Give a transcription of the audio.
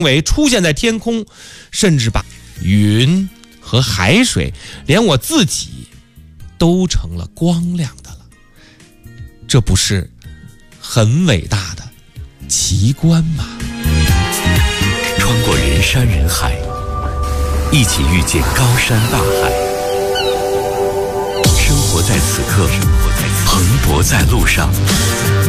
为出现在天空，甚至把云和海水，连我自己都成了光亮的了。这不是很伟大的奇观吗？ 穿过人山人海，一起遇见高山大海。生活在此刻，蓬勃在路上。